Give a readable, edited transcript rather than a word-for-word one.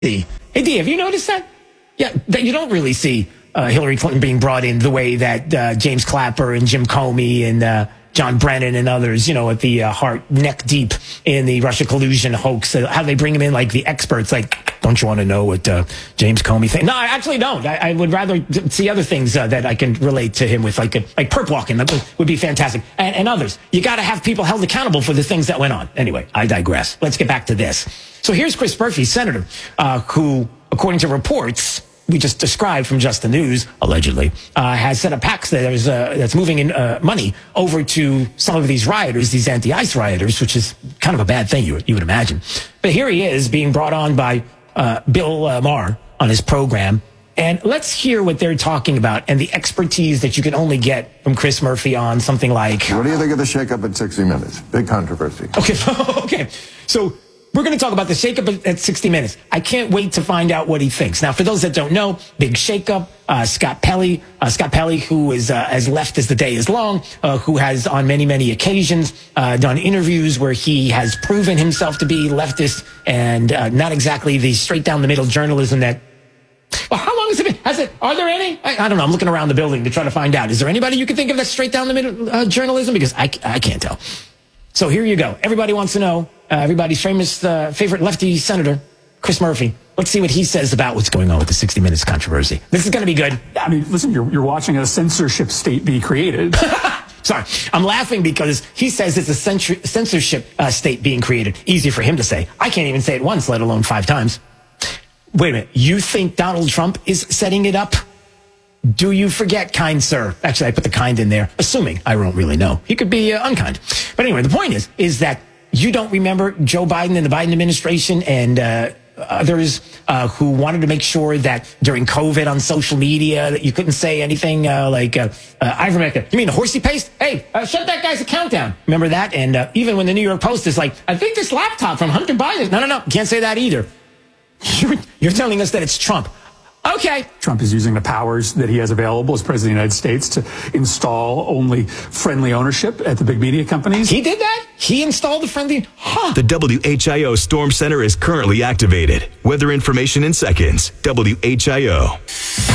Hey, D, have you noticed that? Yeah, that you don't really see Hillary Clinton being brought in the way that James Clapper and Jim Comey and John Brennan and others, at the heart, neck deep in the Russia collusion hoax. How they bring them in like the experts, like, don't you want to know what James Comey thinks? No, I actually don't. I would rather see other things that I can relate to him with, like perp walking. That would be fantastic. And others. You got to have people held accountable for the things that went on. Anyway, I digress. Let's get back to this. So here's Chris Murphy, senator, who, according to reports we just described from Just the News, allegedly, has set up PACs that's moving in money over to some of these rioters, these anti-ICE rioters, which is kind of a bad thing, you would imagine. But here he is being brought on by Bill Maher on his program. And let's hear what they're talking about and the expertise that you can only get from Chris Murphy on something like... What do you think of the shakeup at 60 Minutes? Big controversy. Okay. So we're going to talk about the shakeup at 60 Minutes. I can't wait to find out what he thinks. Now, for those that don't know, big shakeup, Scott Pelley, who is as left as the day is long, who has on many, many occasions done interviews where he has proven himself to be leftist and not exactly the straight down the middle journalism that... Well, how long has it been? Are there any? I don't know. I'm looking around the building to try to find out. Is there anybody you can think of that's straight down the middle journalism? Because I can't tell. So here you go. Everybody wants to know. Everybody's famous favorite lefty senator, Chris Murphy. Let's see what he says about what's going on with the 60 Minutes controversy. This is going to be good. I mean, listen, you're watching a censorship state be created. Sorry, I'm laughing because he says it's a censorship state being created. Easy for him to say. I can't even say it once, let alone 5 times. Wait a minute. You think Donald Trump is setting it up? Do you forget, kind sir? Actually, I put the kind in there, assuming I don't really know. He could be unkind. But anyway, the point is that you don't remember Joe Biden and the Biden administration and others who wanted to make sure that during COVID on social media that you couldn't say anything like ivermectin. You mean the horsey paste? Hey, shut that guy's account down. Remember that? And even when the New York Post is like, I think this laptop from Hunter Biden. No. Can't say that either. You're telling us that it's Trump. Okay. Trump is using the powers that he has available as president of the United States to install only friendly ownership at the big media companies. He did that? He installed the friendly... The WHIO Storm Center is currently activated. Weather information in seconds. WHIO.